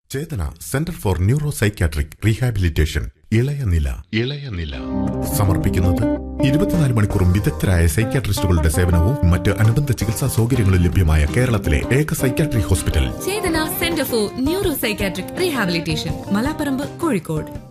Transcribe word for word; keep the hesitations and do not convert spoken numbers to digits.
Chetana centre for neuro psychiatric rehabilitation ഇളയനില ഇളയനില സമർപ്പിക്കുന്നത് ഇരുപത്തിനാല് മണിക്കൂറും വിദഗ്ധരായ സൈക്യാട്രിസ്റ്റുകളുടെ സേവനവും മറ്റ് അനുബന്ധ ചികിത്സാ സൗകര്യങ്ങളും ലഭ്യമായ കേരളത്തിലെ ഏക psychiatric hospital Chetana centre for neuro psychiatric rehabilitation Malaparamba, Kozhikode.